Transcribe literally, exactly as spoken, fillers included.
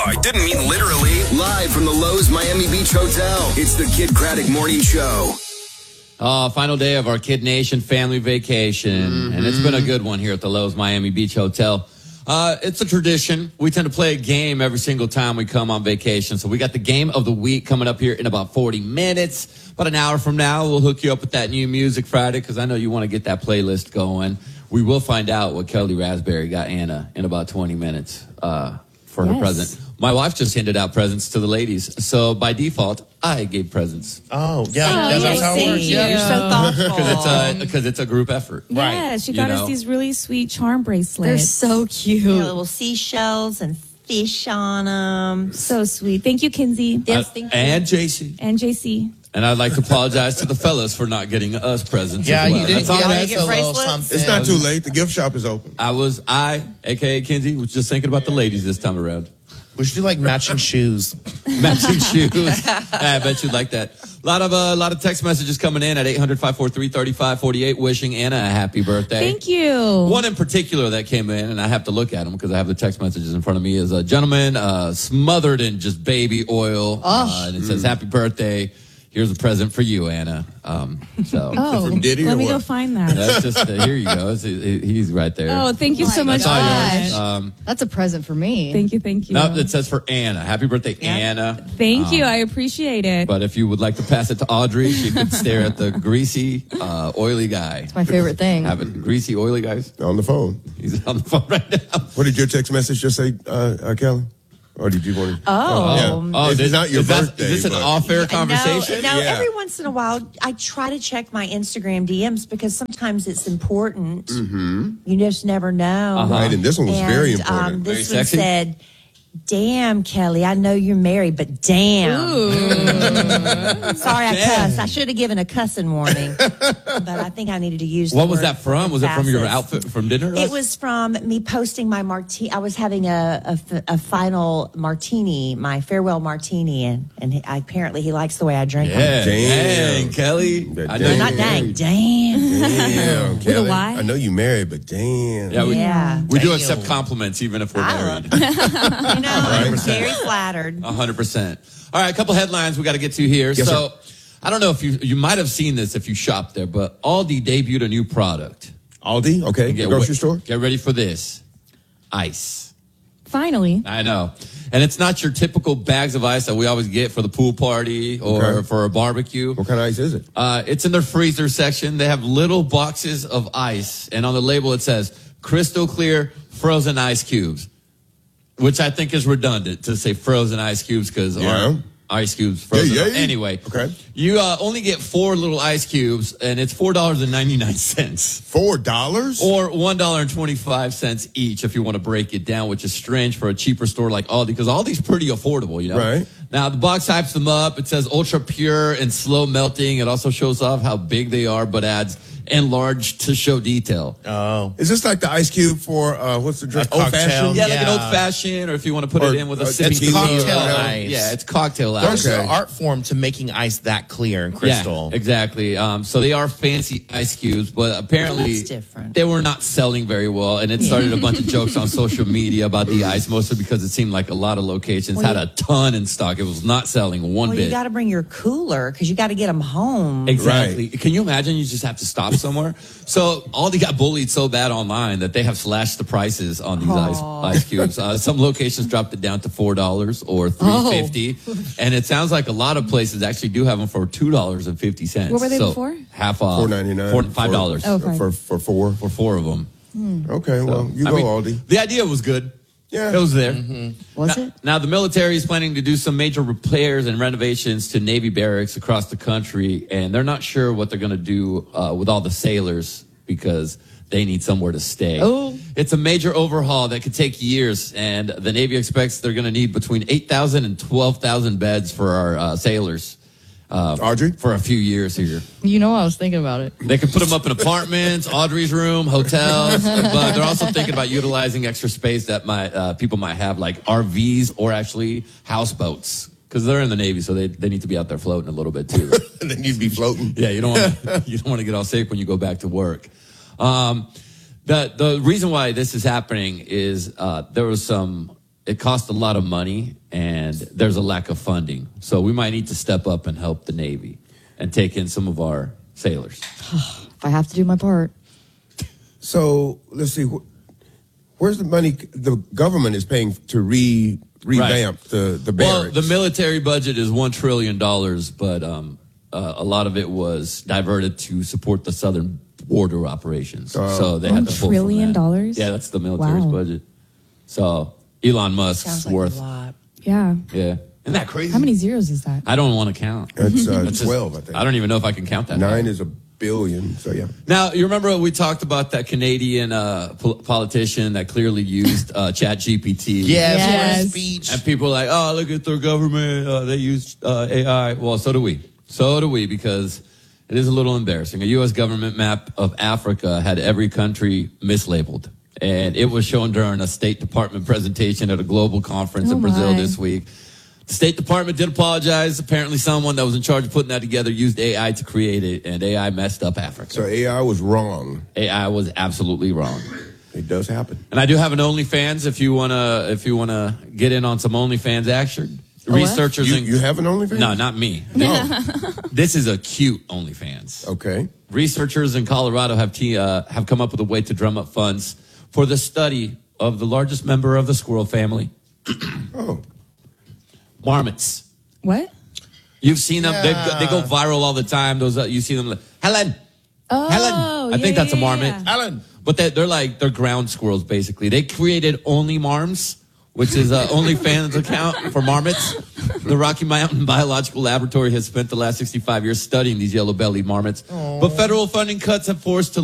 I didn't mean literally. Live from the Lowe's Miami Beach Hotel, it's the Kid Craddock Morning Show. Uh, final day of our Kid Nation family vacation, mm-hmm. and it's been a good one here at the Lowe's Miami Beach Hotel. Uh, it's a tradition. We tend to play a game every single time we come on vacation. So we got the game of the week coming up here in about forty minutes. About an hour from now, we'll hook you up with that new Music Friday because I know you want to get that playlist going. We will find out what Kelly Raspberry got Anna in about twenty minutes uh, for yes. her present. My wife just handed out presents to the ladies. So by default, I gave presents. Oh, yeah. Oh, that's how it works. Yeah. You're so thoughtful. Because it's, a, because it's a group effort. Yeah, right. she got you us know? these really sweet charm bracelets. They're so cute. You know, little seashells and fish on them. So sweet. Thank you, Kinsey. Yes, uh, thank you. And J C. And J C. And I'd like to apologize to the fellas for not getting us presents. Yeah, as well. you didn't That's all get right. us a little something. It's not too late. The gift shop is open. I was, I, a k a. Kinsey, was just thinking about the ladies this time around. We should do like matching shoes. Matching shoes. I bet you'd like that. A lot of a uh, lot of text messages coming in at eight hundred, five four three, three five four eight wishing Anna a happy birthday. Thank you. One in particular that came in, and I have to look at them because I have the text messages in front of me, is a gentleman uh, smothered in just baby oil. Oh. Uh, and it says, happy birthday. Here's a present for you, Anna. Um, so Oh, From Diddy let or me what? go find that. that's just, uh, here you go. It's, he- he's right there. Oh, thank you Oh so my much. gosh. Gosh. Um, That's a present for me. Thank you, thank you. no, it says for Anna. Happy birthday, Anna. Thank you. Um, I appreciate it. But if you would like to pass it to Audrey, she could stare at the greasy, uh, oily guy. It's my favorite thing. Have it, greasy, oily guys. On the phone. He's on the phone right now. What did your text message just say, uh, uh, Kelly? Or did you want to? Oh. yeah. Oh, It's this, not your is that- birthday. Is this an but- off-air conversation? No, no Yeah. every once in a while, I try to check my Instagram D Ms because sometimes it's important. Mm-hmm. You just never know. Uh-huh. Right, and this one was And, very important. Um, this Very one sexy? said, damn, Kelly, I know you're married, but damn. Sorry, I cussed. I should have given a cussing warning, but I think I needed to use the What was word that from? Was it from your facets. outfit from dinner? It was from me posting my martini. I was having a, a f- a final martini, my farewell martini, and, and he, I, apparently he likes the way I drink them. Yeah. Damn. Dang, Kelly. That I damn. know Not dang, damn. Damn, Kelly. Y? I know you married, but damn. Yeah, we, Yeah. we do Damn. accept compliments even if we're I married. You know, I'm very flattered. A hundred percent. All right, a couple headlines we got to get to here. Yes, so, sir. I don't know if you you might have seen this if you shop there, but Aldi debuted a new product. Aldi? Okay. Get Grocery wa- store? Get ready for this. Ice. Finally. I know. And it's not your typical bags of ice that we always get for the pool party or Okay. for a barbecue. What kind of ice is it? Uh, it's in their freezer section. They have little boxes of ice, and on the label it says crystal clear frozen ice cubes, which I think is redundant to say frozen ice cubes because Yeah. ice cubes frozen. Yeah, yeah. Anyway, Okay. you uh, only get four little ice cubes, and it's four dollars and ninety nine cents. Four dollars? Or one dollar and twenty-five cents each if you want to break it down, which is strange for a cheaper store like Aldi, because Aldi's pretty affordable, you know? Right. Now, the box hypes them up. It says ultra pure and slow melting. It also shows off how big they are, but adds enlarged to show detail. Oh. Is this like the ice cube for, uh, what's the drink? A Old cocktail. fashioned? Yeah, like an Yeah. old fashioned, or if you want to put Or, it in with a uh, sipping it's cocktail tequila. ice. Yeah, it's cocktail There's ice. an art form to making ice that clear and crystal. Yeah, exactly. Um, so they are fancy ice cubes, but apparently That's different. they were not selling very well, and it started a bunch of jokes on social media about the ice, mostly because it seemed like a lot of locations Well, had you- a ton in stock. It was not selling one Well, bit. you got to bring your cooler because you got to get them home. Exactly. Can you imagine you just have to stop somewhere? So Aldi got bullied so bad online that they have slashed the prices on these ice, ice cubes. Uh, some locations dropped it down to four dollars or three fifty, and it sounds like a lot of places actually do have them for two dollars and fifty cents. What were they so before? Half off. Four ninety nine. Four, five dollars Oh, fine. For, for four? for four of them. Okay, well, you I go, mean, Aldi. The idea was good. Yeah. It was there. Was now, it? Now, the military is planning to do some major repairs and renovations to Navy barracks across the country, and they're not sure what they're going to do uh, with all the sailors because they need somewhere to stay. Oh. It's a major overhaul that could take years, and the Navy expects they're going to need between eight thousand and twelve thousand beds for our uh, sailors. Uh, Audrey? For a few years here. You know, I was thinking about it. They could put them up in apartments, Audrey's room, hotels, but they're also thinking about utilizing extra space that might, uh, people might have, like R Vs or actually houseboats. Because they're in the Navy, so they, they need to be out there floating a little bit too. And then you'd be floating. Yeah, you don't want you don't want to get all sick when you go back to work. Um, the the reason why this is happening is uh, there was some it costs a lot of money, and there's a lack of funding. So we might need to step up and help the Navy and take in some of our sailors. If I have to do my part. So let's see. wh- Where's the money the government is paying to re revamp the the Well, barracks? the military budget is one trillion dollars, but um, uh, a lot of it was diverted to support the southern border operations. so they had One to pull from trillion that. dollars? Yeah, that's the military's Wow. budget. So Elon Musk's Sounds like worth. a lot. Yeah. Yeah, isn't that crazy? How many zeros is that? I don't want to count. That's uh, That's just- twelve, I think. I don't even know if I can count that. Nine high. is a billion. So yeah. Now, you remember we talked about that Canadian uh, pol- politician that clearly used uh, Chat G P T? Yes, Yes. for speech. And people are like, oh, look at their government. Uh, they use uh, A I. Well, so do we. So do we, because it is a little embarrassing. A U S government map of Africa had every country mislabeled. And it was shown during a State Department presentation at a global conference Oh, in Brazil my. this week. The State Department did apologize. Apparently someone that was in charge of putting that together used A I to create it, and A I messed up Africa. So A I was wrong. A I was absolutely wrong. It does happen. And I do have an OnlyFans if you wanna if you wanna get in on some OnlyFans action. Researchers You, and you have an OnlyFans? no, not me. This is a cute OnlyFans. Okay. Researchers in Colorado have te- uh, have come up with a way to drum up funds for the study of the largest member of the squirrel family, Oh. marmots. What? You've seen them; they Yeah. they go viral all the time. Those uh, you see them, like, Helen, Oh, Helen. I think yeah, that's a yeah, marmot. yeah. Alan. But they, they're like, they're ground squirrels, basically. They created Only Marms, which is an OnlyFans account for marmots. The Rocky Mountain Biological Laboratory has spent the last sixty-five years studying these yellow-bellied marmots. But federal funding cuts have forced to